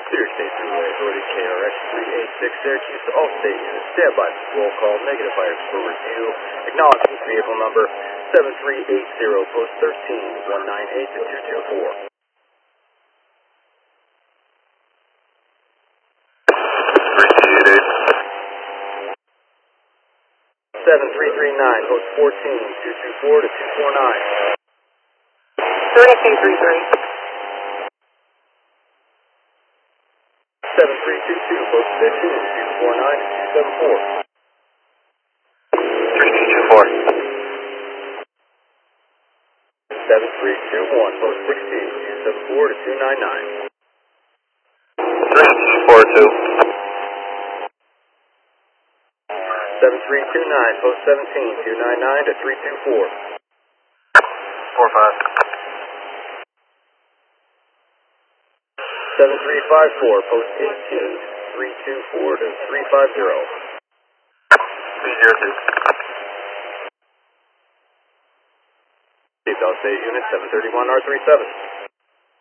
Clear State Thruway Authority KRX 386 Syracuse to all state units. Stand by for roll call. Negative items for review. Acknowledgement vehicle number 7380, post 13, 198 to 224. 7339, post 14, 224 to 249. 3233. 7322, post 15, 249 to 274. 3224. 7321, post 16, 274 to 299. 3242. 7329, post 17, 299 to 324. 45. 7354, post 18, 324 to 350. 302. Seatbelt State Unit 731 R37.